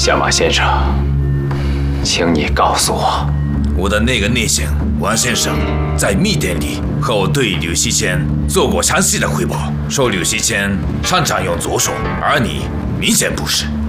小马先生，请你告诉我， 我的那个内线王先生在密电里和我对柳溪谦做过详细的汇报，说柳溪谦擅长用左手，而你明显不是。